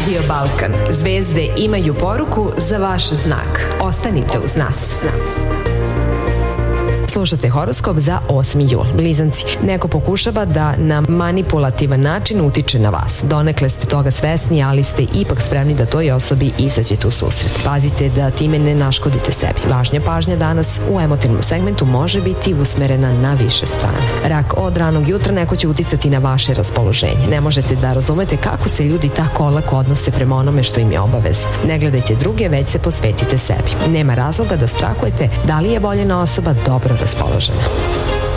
Radio Balkan. Zvezde imaju poruku za vaš znak. Ostanite uz nas. Slušate horoskop za 8. jul. Blizanci, neko pokušava da na manipulativan način utiče na vas. Donekle ste toga svesni, ali ste ipak spremni da toj osobi izađete u susret. Pazite da time ne naškodite sebi. Važnja pažnja danas u emotivnom segmentu može biti usmerena na više strane. Rak, od ranog jutra neko će uticati na vaše raspoloženje. Ne možete da razumete kako se ljudi tako olako odnose prema onome što im je obaveza. Ne gledajte druge, već se posvetite sebi. Nema razloga da strahujete da li je voljena osoba dobro raspoložena.